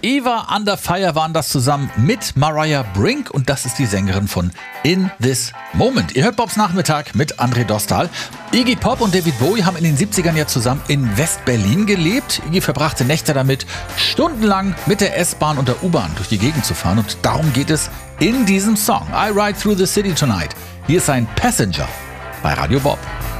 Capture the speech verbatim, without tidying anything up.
Eva Under Fire waren das zusammen mit Mariah Brink und das ist die Sängerin von In This Moment. Ihr hört Bobs Nachmittag mit André Dostal. Iggy Pop und David Bowie haben in den siebzigern ja zusammen in West-Berlin gelebt. Iggy verbrachte Nächte damit, stundenlang mit der S-Bahn und der U-Bahn durch die Gegend zu fahren und darum geht es in diesem Song. I Ride Through the City Tonight. Hier ist ein Passenger bei Radio Bob.